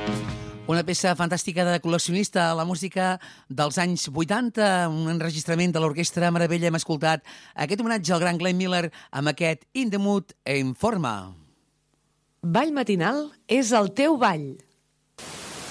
Una peça fantàstica de col·leccionista a la música dels anys 80, un enregistrament de l'Orquestra Meravella. Hem escoltat aquest homenatge al gran Glenn Miller amb aquest In the Mood en forma. Ball matinal és el teu ball.